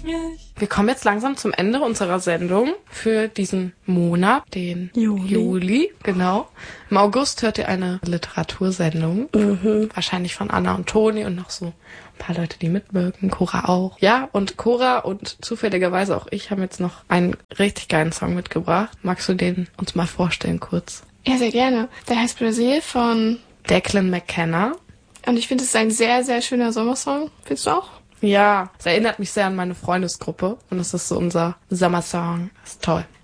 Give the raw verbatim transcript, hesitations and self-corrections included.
Wir kommen jetzt langsam zum Ende unserer Sendung für diesen Monat, den Juli. Juli, genau. Im August hört ihr eine Literatursendung, mhm. wahrscheinlich von Anna und Toni und noch so ein paar Leute, die mitwirken, Cora auch. Ja, und Cora und zufälligerweise auch ich haben jetzt noch einen richtig geilen Song mitgebracht. Magst du den uns mal vorstellen kurz? Ja, sehr gerne. Der heißt Brazil von Declan McKenna. Und ich finde, es ist ein sehr, sehr schöner Sommersong. Findest du auch? Ja, es erinnert mich sehr an meine Freundesgruppe und es ist so unser Sommersong. Ist toll.